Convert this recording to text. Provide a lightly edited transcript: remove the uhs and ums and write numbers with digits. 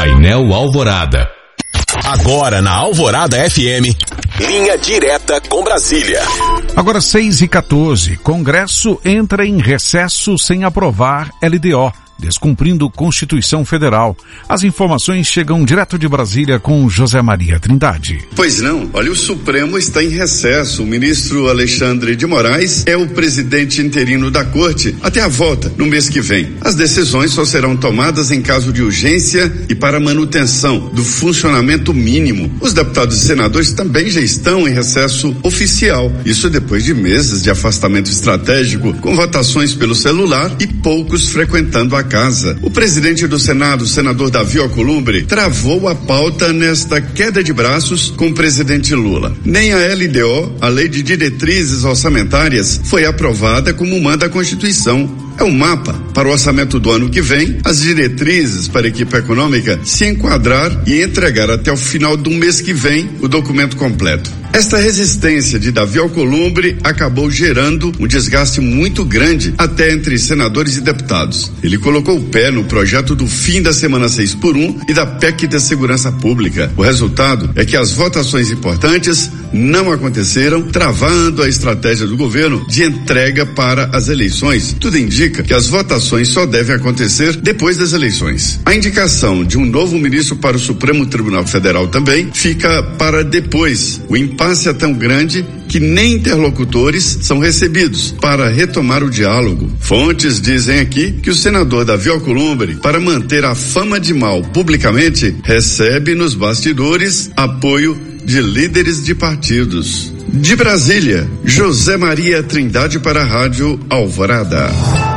Painel Alvorada. Agora na Alvorada FM, linha direta com Brasília. Agora 6h14, Congresso entra em recesso sem aprovar LDO, descumprindo Constituição Federal. As informações chegam direto de Brasília com José Maria Trindade. Pois não, olha, o Supremo está em recesso. O ministro Alexandre de Moraes é o presidente interino da Corte até a volta no mês que vem. As decisões só serão tomadas em caso de urgência e para manutenção do funcionamento mínimo. Os deputados e senadores também já estão em recesso oficial. Isso depois de meses de afastamento estratégico, com votações pelo celular e poucos frequentando a casa. O presidente do Senado, o senador Davi Alcolumbre, travou a pauta nesta queda de braços com o presidente Lula. Nem a LDO, a Lei de Diretrizes Orçamentárias, foi aprovada como manda a Constituição. É um mapa para o orçamento do ano que vem, as diretrizes para a equipe econômica se enquadrar e entregar até o final do mês que vem o documento completo. Esta resistência de Davi Alcolumbre acabou gerando um desgaste muito grande até entre senadores e deputados. Ele colocou o pé no projeto do fim da semana 6x1 e da PEC da Segurança Pública. O resultado é que as votações importantes não aconteceram, travando a estratégia do governo de entrega para as eleições. Tudo indica que as votações só devem acontecer depois das eleições. A indicação de um novo ministro para o Supremo Tribunal Federal também fica para depois. O impasse é tão grande que nem interlocutores são recebidos para retomar o diálogo. Fontes dizem aqui que o senador Davi Alcolumbre, para manter a fama de mal publicamente, recebe nos bastidores apoio de líderes de partidos. De Brasília, José Maria Trindade para a Rádio Alvorada.